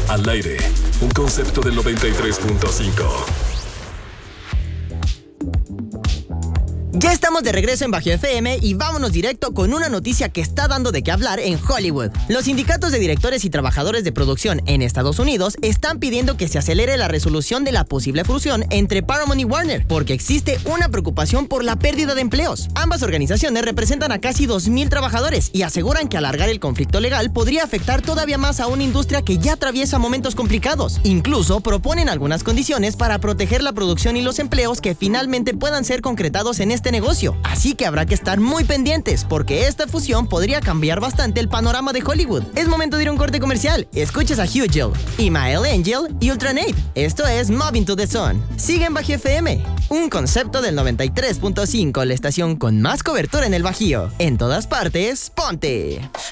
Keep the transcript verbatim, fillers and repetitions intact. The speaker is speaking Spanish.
Al aire, un concepto del noventa y tres punto cinco. Ya estamos de regreso en Bajío F M y vámonos directo con una noticia que está dando de qué hablar en Hollywood. Los sindicatos de directores y trabajadores de producción en Estados Unidos están pidiendo que se acelere la resolución de la posible fusión entre Paramount y Warner, porque existe una preocupación por la pérdida de empleos. Ambas organizaciones representan a casi dos mil trabajadores y aseguran que alargar el conflicto legal podría afectar todavía más a una industria que ya atraviesa momentos complicados. Incluso proponen algunas condiciones para proteger la producción y los empleos que finalmente puedan ser concretados en este negocio. Así que habrá que estar muy pendientes, porque esta fusión podría cambiar bastante el panorama de Hollywood. Es momento de ir a un corte comercial. Escuchas a Hugel, Imael Angel y Ultranape. Esto es Moving to the Sun. Sigue en Bajío F M, un concepto del noventa y tres punto cinco, la estación con más cobertura en el Bajío. En todas partes, ponte.